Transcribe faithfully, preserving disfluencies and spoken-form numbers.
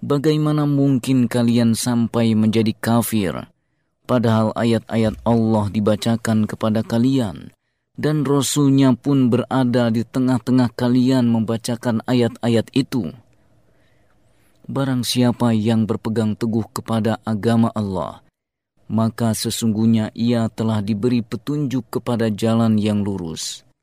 Bagaimana mungkin kalian sampai menjadi kafir, padahal ayat-ayat Allah dibacakan kepada kalian, dan Rasul-Nya pun berada di tengah-tengah kalian membacakan ayat-ayat itu. Barang siapa yang berpegang teguh kepada agama Allah, maka sesungguhnya ia telah diberi petunjuk kepada jalan yang lurus.